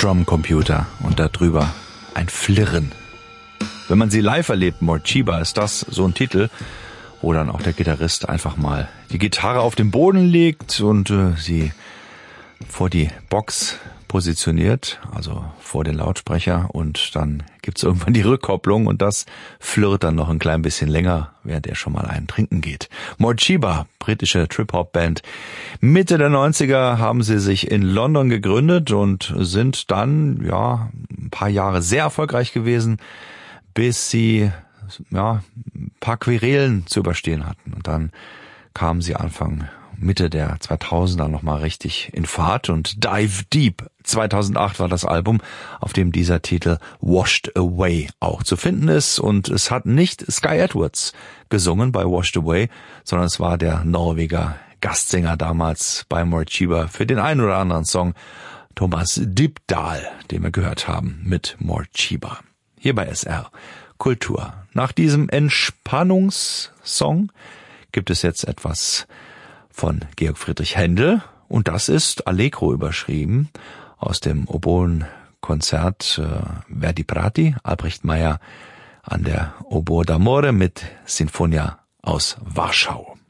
Drumcomputer und darüber ein Flirren. Wenn man sie live erlebt, Morcheeba, ist das so ein Titel, wo dann auch der Gitarrist einfach mal die Gitarre auf den Boden legt und sie vor die Box positioniert, also vor den Lautsprecher, und dann gibt's irgendwann die Rückkopplung und das flirrt dann noch ein klein bisschen länger, während er schon mal einen trinken geht. Morcheeba, britische Trip-Hop-Band. Mitte der 90er haben sie sich in London gegründet und sind dann ein paar Jahre sehr erfolgreich gewesen, bis sie ein paar Querelen zu überstehen hatten. Und dann kamen sie Mitte der 2000er nochmal richtig in Fahrt und Dive Deep 2008 war das Album, auf dem dieser Titel Washed Away auch zu finden ist, und es hat nicht Sky Edwards gesungen bei Washed Away, sondern es war der Norweger Gastsänger damals bei Morcheeba für den einen oder anderen Song, Thomas Dybdahl, den wir gehört haben mit Morcheeba. Hier bei SR Kultur. Nach diesem Entspannungssong gibt es jetzt etwas von Georg Friedrich Händel, und das ist Allegro überschrieben aus dem Oboenkonzert Verdi Prati, Albrecht Meyer an der Oboe d'Amore mit Sinfonia aus Warschau.